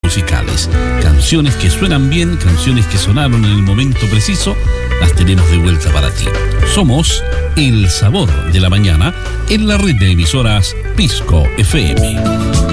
musicales. Canciones que suenan bien, canciones que sonaron en el momento preciso, las tenemos de vuelta para ti. Somos El Sabor de la Mañana en la red de emisoras Pisco FM.